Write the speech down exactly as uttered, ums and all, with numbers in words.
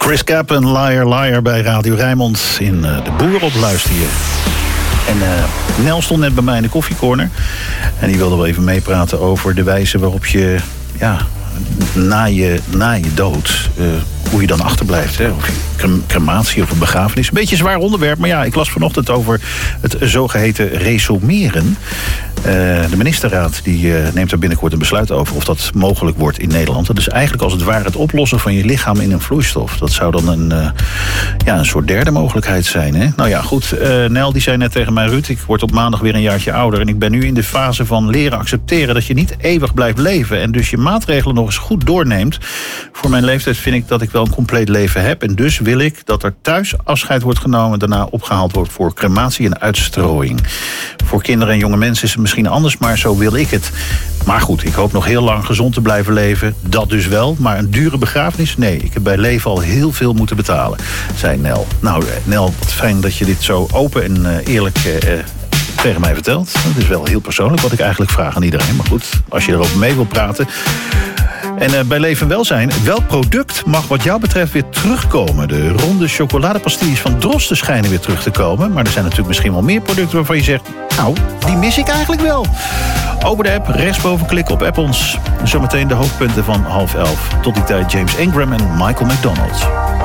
Chris Cap en Liar Liar bij Radio Rijnmond. In uh, de Boer op luister je. En uh, Nel stond net bij mij in de koffiecorner. En die wilde wel even meepraten over de wijze waarop je... ja, na je, na je dood... Uh, hoe je dan achterblijft. Hè? Of je crematie of een begrafenis. Een beetje een zwaar onderwerp. Maar ja, ik las vanochtend over het zogeheten resumeren. Uh, de ministerraad die, uh, neemt er binnenkort een besluit over... of dat mogelijk wordt in Nederland. Dat is eigenlijk als het ware het oplossen van je lichaam in een vloeistof. Dat zou dan een, uh, ja, een soort derde mogelijkheid zijn. Hè? Nou ja, goed. Uh, Nel die zei net tegen mij... Ruud, ik word op maandag weer een jaartje ouder... en ik ben nu in de fase van leren accepteren... dat je niet eeuwig blijft leven... en dus je maatregelen nog eens goed doorneemt. Voor mijn leeftijd vind ik dat ik wel een compleet leven heb... en dus wil ik dat er thuis afscheid wordt genomen... daarna opgehaald wordt voor crematie en uitstrooiing. Voor kinderen en jonge mensen is het misschien anders... maar zo wil ik het. Maar goed, ik hoop nog heel lang gezond te blijven leven. Dat dus wel, maar een dure begrafenis? Nee, ik heb bij leven al heel veel moeten betalen, zei Nel. Nou, Nel, wat fijn dat je dit zo open en uh, eerlijk... Uh, tegen mij vertelt. Dat is wel heel persoonlijk wat ik eigenlijk vraag aan iedereen. Maar goed, als je erover mee wil praten... En uh, bij Leven Welzijn, welk product mag wat jou betreft weer terugkomen? De ronde chocoladepastilles van Drosten schijnen weer terug te komen. Maar er zijn natuurlijk misschien wel meer producten waarvan je zegt... nou, die mis ik eigenlijk wel. Open de app, rechtsboven klikken op app ons. Zometeen de hoofdpunten van half elf. Tot die tijd James Ingram en Michael McDonald.